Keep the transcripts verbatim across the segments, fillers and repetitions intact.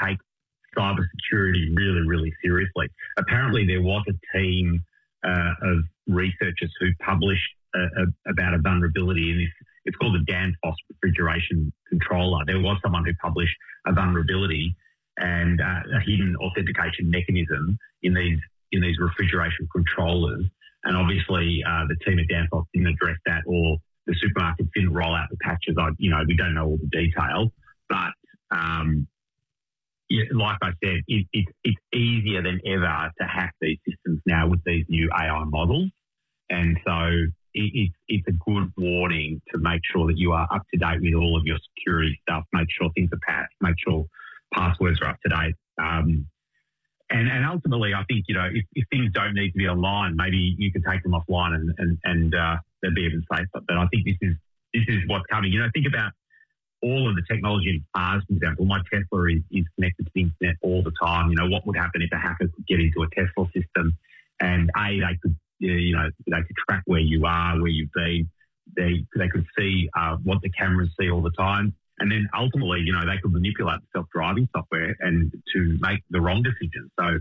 take cybersecurity really, really seriously. Apparently, there was a team uh, of researchers who published a, a, about a vulnerability in this. It's called the Danfoss refrigeration controller. There was someone who published a vulnerability and uh, a hidden authentication mechanism in these in these refrigeration controllers. And obviously, uh, the team at Danfoss didn't address that, or the supermarkets didn't roll out the patches. I, you know, we don't know all the detail, but um, yeah, like I said, it, it, it's easier than ever to hack these systems now with these new A I models. And so it, it, it's a good warning to make sure that you are up to date with all of your security stuff, make sure things are patched, make sure passwords are up to date. Um, and, and ultimately, I think, you know, if, if things don't need to be online, maybe you can take them offline and, and, and uh, they'll be even safer. But I think this is this is what's coming. You know, think about all of the technology in cars, for example. My Tesla is, is connected to the internet all the time. You know, what would happen if a hacker could get into a Tesla system and, A, they could, you know, they could track where you are, where you've been. They, they could see uh, what the cameras see all the time. And then ultimately, you know, they could manipulate the self-driving software and to make the wrong decisions. So,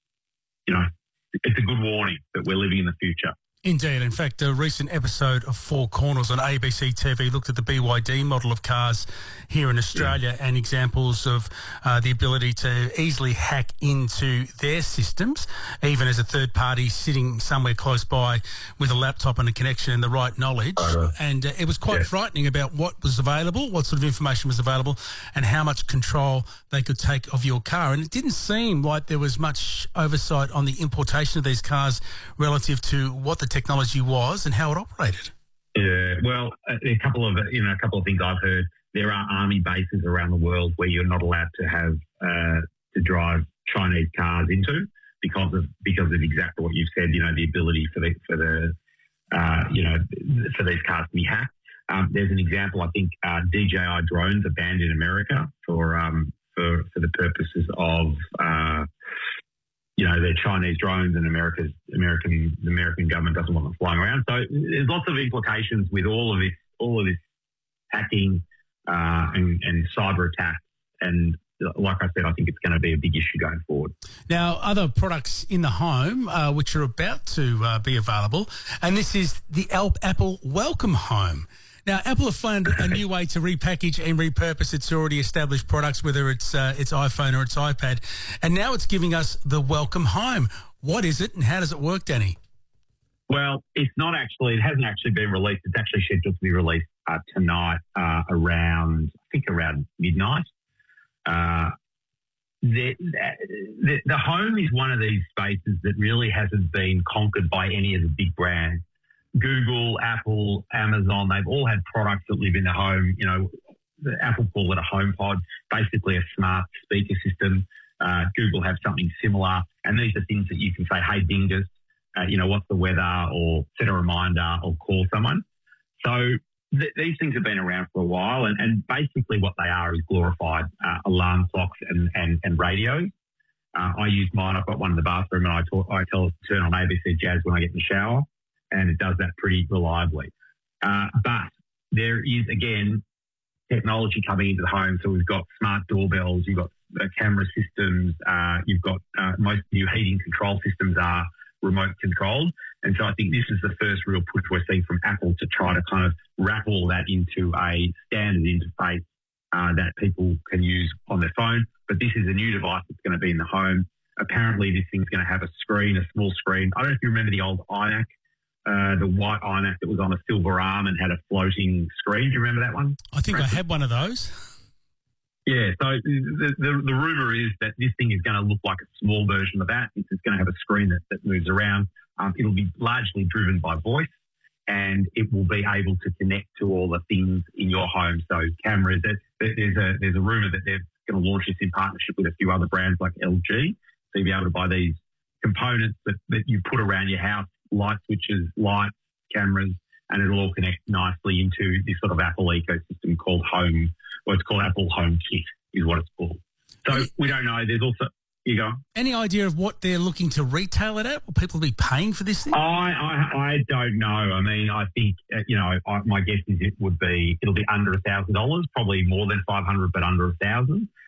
you know, it's a good warning that we're living in the future. Indeed. In fact, a recent episode of Four Corners on A B C T V looked at the B Y D model of cars here in Australia yeah. and examples of uh, the ability to easily hack into their systems, even as a third party sitting somewhere close by with a laptop and a connection and the right knowledge. Uh, and uh, it was quite yeah. frightening about what was available, what sort of information was available, and how much control they could take of your car. And it didn't seem like there was much oversight on the importation of these cars relative to what the technology was and how it operated. Yeah, well, a couple of you know a couple of things I've heard. There are army bases around the world where you're not allowed to have uh, to drive Chinese cars into because of because of exactly what you've said. You know, the ability for the for the uh, you know for these cars to be hacked. Um, there's an example. I think uh, D J I drones are banned in America for um, for for the purposes of. Uh, You know, they're Chinese drones, and America's American the American government doesn't want them flying around. So there's lots of implications with all of this, all of this hacking uh, and, and cyber attacks. And like I said, I think it's going to be a big issue going forward. Now, other products in the home uh, which are about to uh, be available, and this is the Apple Welcome Home. Now, Apple have found a new way to repackage and repurpose its already established products, whether it's uh, its iPhone or its iPad, and now it's giving us the Welcome Home. What is it and how does it work, Danny? Well, it's not actually, it hasn't actually been released. It's actually scheduled to be released uh, tonight uh, around, I think around midnight. Uh, the, the, the home is one of these spaces that really hasn't been conquered by any of the big brands. Google, Apple, Amazon, they've all had products that live in the home. You know, Apple call it a HomePod, basically a smart speaker system. Uh, Google have something similar. And these are things that you can say, hey, Dingus, uh, you know, what's the weather, or set a reminder, or call someone. So th- these things have been around for a while. And, and basically what they are is glorified uh, alarm clocks and, and, and radios. Uh, I use mine. I've got one in the bathroom, and I, talk, I tell it to turn on A B C Jazz when I get in the shower. And it does that pretty reliably. Uh, but there is, again, technology coming into the home. So we've got smart doorbells, you've got uh, camera systems, uh, you've got uh, most new heating control systems are remote controlled. And so I think this is the first real push we're seeing from Apple to try to kind of wrap all that into a standard interface uh, that people can use on their phone. But this is a new device that's going to be in the home. Apparently this thing's going to have a screen, a small screen. I don't know if you remember the old iMac. Uh, the white iMac that was on a silver arm and had a floating screen. Do you remember that one? I think I had one of those. Yeah, so the, the, the rumour is that this thing is going to look like a small version of that. It's going to have a screen that, that moves around. Um, it'll be largely driven by voice, and it will be able to connect to all the things in your home. So cameras, there's a, there's a rumour that they're going to launch this in partnership with a few other brands like L G. So you'll be able to buy these components that, that you put around your house, light switches, lights, cameras, and it'll all connect nicely into this sort of Apple ecosystem called Home. Well, it's called Apple Home Kit is what it's called. So we don't know. There's also, you go. Any idea of what they're looking to retail it at? Will people be paying for this thing? I I, I don't know. I mean, I think, uh, you know, I, my guess is it would be, it'll be under one thousand dollars, probably more than five hundred dollars, but under one thousand dollars.